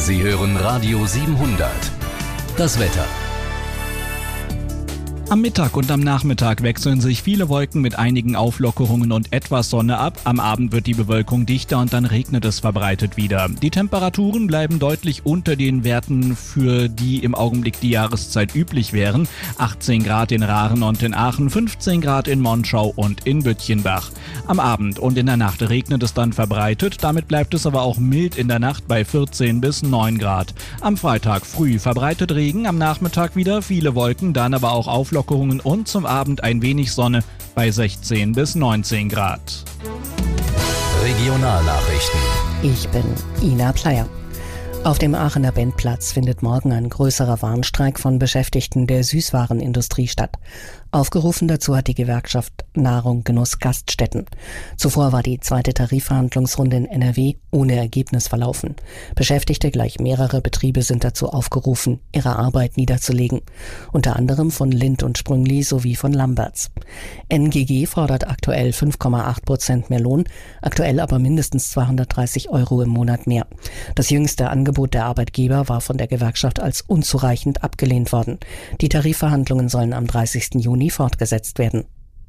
Sie hören Radio 700. Das Wetter. Am Mittag und am Nachmittag wechseln sich viele Wolken mit einigen Auflockerungen und etwas Sonne ab. Am Abend wird die Bewölkung dichter und dann regnet es verbreitet wieder. Die Temperaturen bleiben deutlich unter den Werten, für die im Augenblick die Jahreszeit üblich wären. 18 Grad in Rahren und in Aachen, 15 Grad in Monschau und in Büttchenbach. Am Abend und in der Nacht regnet es dann verbreitet. Damit bleibt es aber auch mild in der Nacht bei 14 bis 9 Grad. Am Freitag früh verbreitet Regen, am Nachmittag wieder viele Wolken, dann aber auch Auflockerungen und zum Abend ein wenig Sonne bei 16 bis 19 Grad. Regionalnachrichten. Ich bin Ina Pleier. Auf dem Aachener Bendplatz findet morgen ein größerer Warnstreik von Beschäftigten der Süßwarenindustrie statt. Aufgerufen dazu hat die Gewerkschaft Nahrung Genuss Gaststätten. Zuvor war die zweite Tarifverhandlungsrunde in NRW ohne Ergebnis verlaufen. Beschäftigte gleich mehrere Betriebe sind dazu aufgerufen, ihre Arbeit niederzulegen. Unter anderem von Lindt und Sprüngli sowie von Lamberts. NGG fordert aktuell 5,8% mehr Lohn, aktuell aber mindestens 230 € im Monat mehr. Das jüngste Angebot der Arbeitgeber war von der Gewerkschaft als unzureichend abgelehnt worden. Die Tarifverhandlungen sollen am 30. Juni fortgesetzt werden.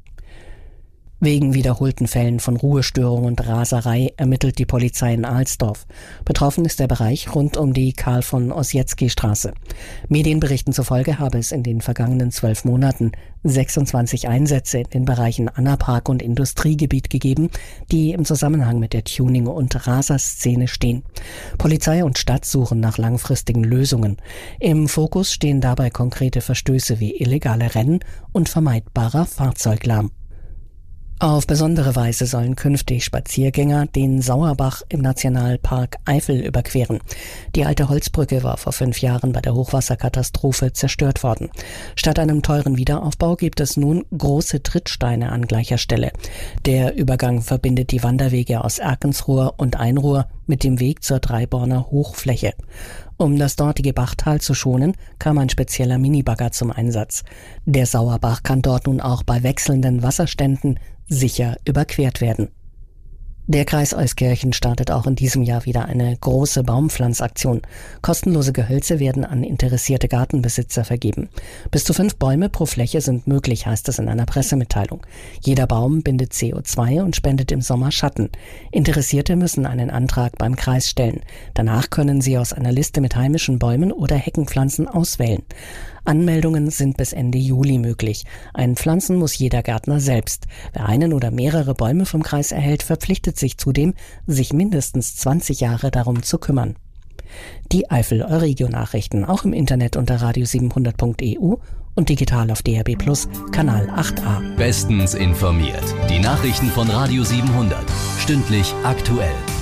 Wegen wiederholten Fällen von Ruhestörung und Raserei ermittelt die Polizei in Alsdorf. Betroffen ist der Bereich rund um die Karl-von-Ossietzky-Straße. Medienberichten zufolge habe es in den vergangenen 12 Monaten 26 Einsätze in den Bereichen Annapark und Industriegebiet gegeben, die im Zusammenhang mit der Tuning- und Raserszene stehen. Polizei und Stadt suchen nach langfristigen Lösungen. Im Fokus stehen dabei konkrete Verstöße wie illegale Rennen und vermeidbarer Fahrzeuglärm. Auf besondere Weise sollen künftig Spaziergänger den Sauerbach im Nationalpark Eifel überqueren. Die alte Holzbrücke war vor 5 Jahren bei der Hochwasserkatastrophe zerstört worden. Statt einem teuren Wiederaufbau gibt es nun große Trittsteine an gleicher Stelle. Der Übergang verbindet die Wanderwege aus Erkensruhr und Einruhr mit dem Weg zur Dreiborner Hochfläche. Um das dortige Bachtal zu schonen, kam ein spezieller Minibagger zum Einsatz. Der Sauerbach kann dort nun auch bei wechselnden Wasserständen sicher überquert werden. Der Kreis Euskirchen startet auch in diesem Jahr wieder eine große Baumpflanzaktion. Kostenlose Gehölze werden an interessierte Gartenbesitzer vergeben. Bis zu 5 Bäume pro Fläche sind möglich, heißt es in einer Pressemitteilung. Jeder Baum bindet CO2 und spendet im Sommer Schatten. Interessierte müssen einen Antrag beim Kreis stellen. Danach können sie aus einer Liste mit heimischen Bäumen oder Heckenpflanzen auswählen. Anmeldungen sind bis Ende Juli möglich. Einpflanzen muss jeder Gärtner selbst. Wer einen oder mehrere Bäume vom Kreis erhält, verpflichtet sich zudem, sich mindestens 20 Jahre darum zu kümmern. Die Eifel Euregio-Nachrichten auch im Internet unter radio700.eu und digital auf DAB+ Kanal 8a. Bestens informiert. Die Nachrichten von Radio 700. Stündlich aktuell.